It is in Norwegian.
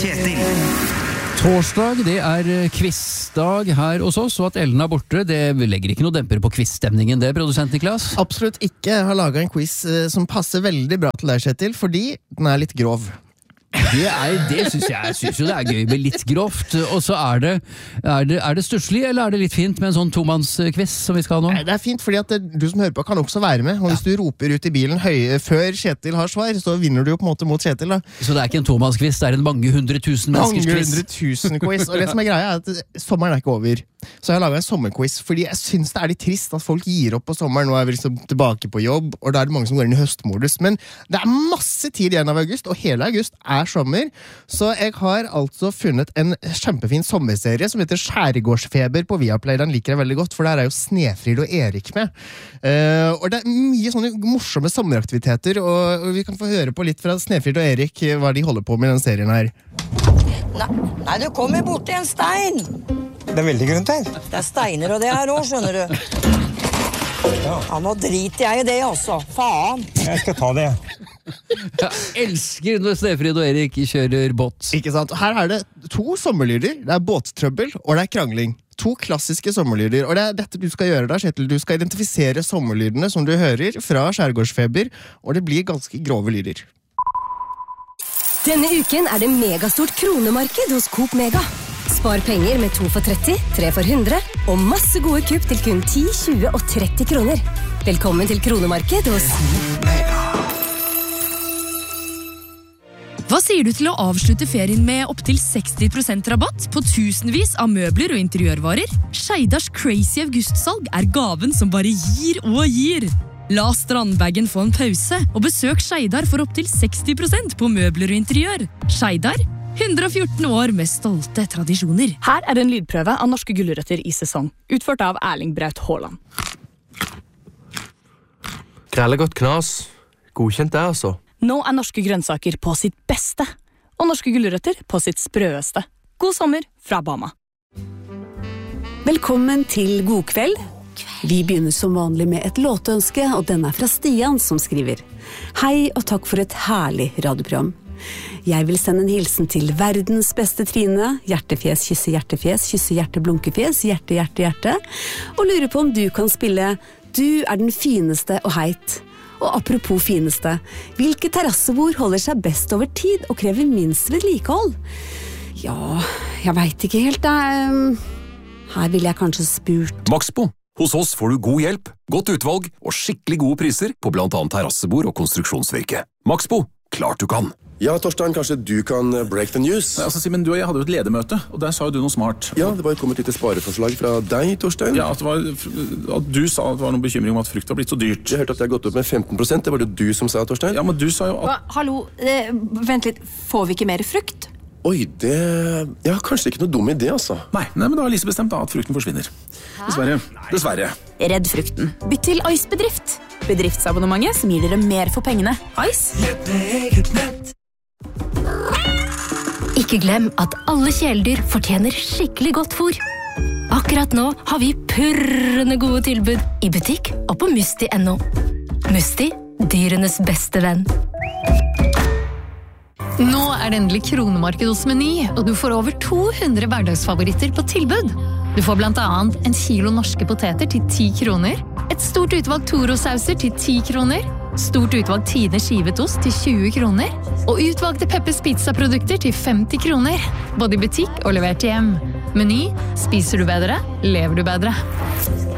Kjetil. Torsdag, det quizdag her hos oss, og at Ellen borte, det legger ikke noe demper på quizstemningen, det, produsent Niklas? Absolutt ikke. Jeg har laget en quiz som passer veldig bra til deg, Kjetil, fordi den litt grov. Det synes jeg synes jo det gøy med litt grovt. Og så det stusslig, eller det litt fint med en sånn tomannsquiz som vi skal ha nå? Nei, det fint, fordi at du som hører på kan også være med. Og hvis du roper ut i bilen før Kjetil har svar, så vinner du jo på en måte mot Kjetil, da. Så det ikke en tomannsquiz, det en mange hundre tusen menneskers quiz? Mange hundre tusen quiz. Og det som greia at sommeren ikke over. Så jeg har laget en sommerquiz, fordi jeg synes det litt trist at folk gir opp på sommeren. Nå vi liksom tilbake på jobb, og da det mange som går inn i høstmodus. Men det masse tid igjen av august, og hele august sommer. Så jeg har altså funnet en kjempefin sommerserie som heter Skjærgårdsfeber på Viaplay. Den liker jeg veldig godt, for der jo Snefrid og Erik med. Og det mye sånne morsomme sommeraktiviteter, og vi kan få høre på litt fra Snefrid og Erik hva de holder på med i den serien her. Nei, du kommer bort til en stein. Det veldig grunt her. Det steiner og det her også, skjønner du. Ja, nå driter jeg i det også. Faen. Jeg skal ta det. Jeg elsker når Snefrid og Erik kjører båt. Ikke sant? Her det 2 sommerlyder. Det båttrøbbel, og det krangling. 2 klassiske sommerlyder, og det dette du skal gjøre da, Kjetil. Du skal identifisere sommerlydene som du hører fra Skjærgårdsfeber, og det blir ganske grove lyder. Denne uken det megastort kronemarked hos Coop Mega. Spar penger med 2 for 30, 3 for 100, og masse gode kupp til kun 10, 20 og 30 kroner. Velkommen til kronemarked hos Hva sier du til å avslutte ferien med opp til 60% rabatt på tusenvis av møbler og interiørvarer? Skeidars crazy augustsalg gaven som bare gir og gir. La strandbagen få en pause, og besøk Skeidar for opp til 60% på møbler og interiør. Skeidar, 114 år med stolte tradisjoner. Her en lydprøve av norske gulrøtter i sesong, utført av Erling Braut Haaland. Grellegodt knas. Godkjent det, altså. Nå norske grønnsaker på sitt beste, og norske gulrøtter på sitt sprøeste. God sommer fra Bama. Velkommen til God kveld. Vi begynner som vanlig med et låtønske, og den fra Stian som skriver. Hei og takk for et herlig radioprogram. Jeg vil sende en hilsen til verdens beste Trine, hjertefjes, kysse hjerte, blunkefjes, hjerte, hjerte, hjerte, og lurer på om du kan spille Du den fineste og heit. Og apropos fineste, hvilke terrassebord holder seg best over tid og krever minst vedlikehold? Ja, jeg vet ikke helt. Her vil jeg kanskje spurt. Maxbo. Hos oss får du god hjelp, godt utvalg og skikkelig gode priser på blant annet terrassebord og konstruksjonsvirke. Maxbo. Klart du kan. Ja, Torstein, kanskje du kan break the news? Altså, Simen, du og jeg hadde jo et ledermøte, og der sa jo du noe smart. Ja, det var kommet et lite spareforslag fra deg, Torstein. Ja, at du sa at det var noen bekymring om at frukt var blitt så dyrt. Jeg hørte at det gått opp med 15%, det var det du som sa, Torstein. Ja, men du sa jo at... Hallo, vent litt, får vi ikke mer frukt? Oi, det... Ja, kanskje ikke noe dum idé, altså. Nei, men da har Lise bestemt da at frukten forsvinner. Dessverre. Redd frukten. Bytt til Ice-bedrift. Bedriftsabonnementet som gir dere mer for pengene. Ice? Ikke glem at alle kjæledyr fortjener skikkelig godt fôr. Akkurat nå har vi purrende gode tilbud i butikk og på Musti.no. Musti, dyrenes beste venn. Nå det endelig kronemarked hos Meny, og du får over 200 hverdagsfavoritter på tilbud. Du får blant annet en kilo norske poteter til 10 kroner, et stort utvalg Toro-sauser til 10 kroner, stort utvalg Tine skivet ost til 20 kroner, og utvalgte Peppers Pizza-produkter til 50 kroner, både i butikk og levert hjem. Meny, spiser du bedre, lever du bedre.